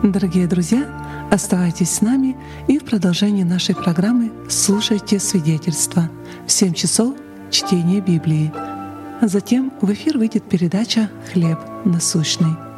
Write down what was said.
Дорогие друзья, оставайтесь с нами и в продолжении нашей программы слушайте свидетельства. В 7 часов чтение Библии. Затем в эфир выйдет передача «Хлеб насущный».